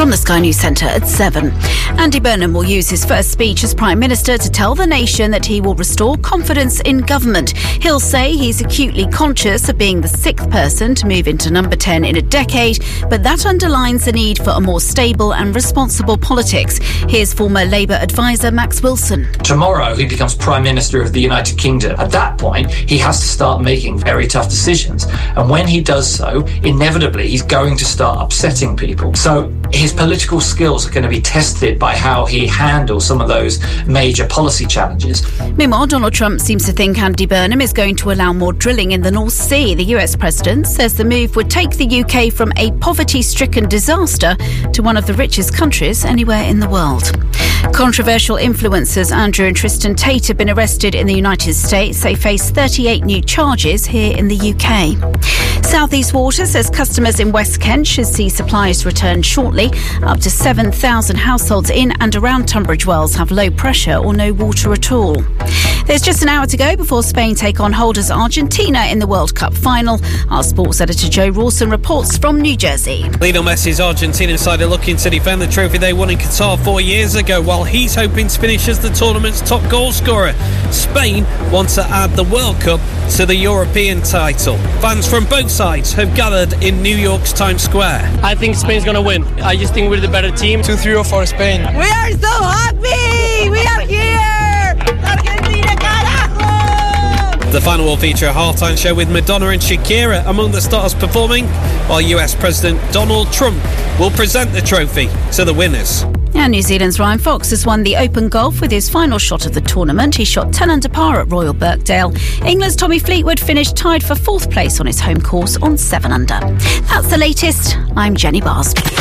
From the Sky News Centre at 7. Andy Burnham will use his first speech as Prime Minister to tell the nation that he will restore confidence in government. He'll say he's acutely conscious of being the sixth person to move into number 10 in a decade, but that underlines the need for a more stable and responsible politics. Here's former Labour advisor Max Wilson. Tomorrow he becomes Prime Minister of the United Kingdom. At that point, he has to start making very tough decisions. And when he does so, inevitably he's going to start upsetting people. So his political skills are going to be tested by how he handles some of those major policy challenges. Meanwhile, Donald Trump seems to think Andy Burnham is going to allow more drilling in the North Sea. The US president says the move would take the UK from a poverty-stricken disaster to one of the richest countries anywhere in the world. Controversial influencers Andrew and Tristan Tate have been arrested in the United States. They face 38 new charges here in the UK. South East Water says customers in West Kent should see supplies return shortly. Up to 7,000 households in and around Tunbridge Wells have low pressure or no water at all. There's just an hour to go before Spain take on holders Argentina in the World Cup final. Our sports editor Joe Rawson reports from New Jersey. Lionel Messi's Argentina side are looking to defend the trophy they won in Qatar 4 years ago, while he's hoping to finish as the tournament's top goal scorer. Spain want to add the World Cup to the European title. Fans from both sides have gathered in New York's Times Square. I think Spain's going to win. I just think we're the better team. 2-3 for Spain. We are so happy! We are here! Argentina, carajo! The final will feature a halftime show with Madonna and Shakira among the stars performing, while US President Donald Trump will present the trophy to the winners. And New Zealand's Ryan Fox has won the Open Golf with his final shot of the tournament. He shot 10 under par at Royal Birkdale. England's Tommy Fleetwood finished tied for fourth place on his home course on 7 under. That's the latest. I'm Jenny Barsby.